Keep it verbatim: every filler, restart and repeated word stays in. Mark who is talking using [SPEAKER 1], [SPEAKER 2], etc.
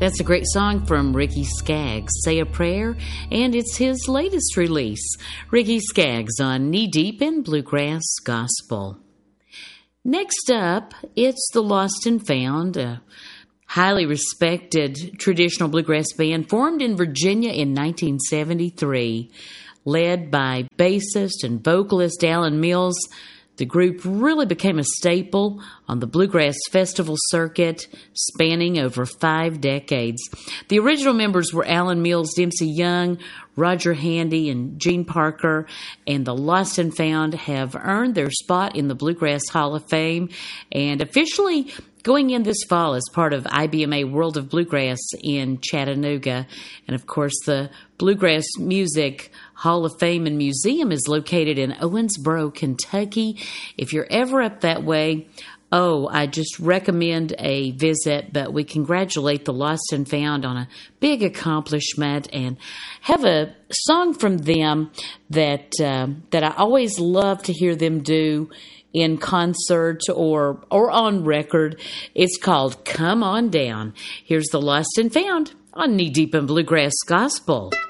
[SPEAKER 1] That's a great song from Ricky Skaggs, Say a Prayer, and it's his latest release. Ricky Skaggs on Knee Deep in Bluegrass Gospel. Next up, it's the Lost and Found, a highly respected traditional bluegrass band formed in Virginia in nineteen seventy-three. Led by bassist and vocalist Alan Mills, the group really became a staple on the bluegrass festival circuit, spanning over five decades. The original members were Alan Mills, Dempsey Young, Roger Handy, and Gene Parker, and the Lost and Found have earned their spot in the Bluegrass Hall of Fame and officially going in this fall as part of I B M A World of Bluegrass in Chattanooga. And of course, the Bluegrass Music Hall of Fame and Museum is located in Owensboro, Kentucky. If you're ever up that way, oh, I just recommend a visit, but we congratulate the Lost and Found on a big accomplishment and have a song from them that uh, that I always love to hear them do in concert or or on record. It's called Come On Down. Here's the Lost and Found on Knee Deep in Bluegrass Gospel.